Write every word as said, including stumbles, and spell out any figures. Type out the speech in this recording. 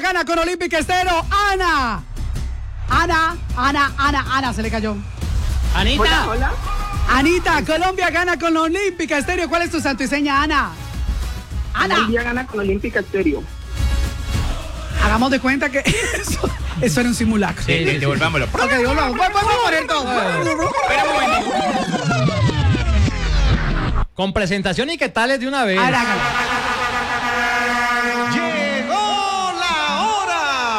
gana con Olímpica Estéreo. Ana. Ana, Ana, Ana, Ana, se le cayó. Anita. Hola, hola. Anita, Colombia gana con Olímpica Estéreo. ¿Cuál es tu santo y seña, Ana? Ana. Colombia gana con Olímpica Estéreo. Hagamos de cuenta que eso, eso era un simulacro. Sí, sí, devolvámoslo. Ok, volvamos. Vamos a poner todo. Con presentación y qué tales de una vez. Hágalo.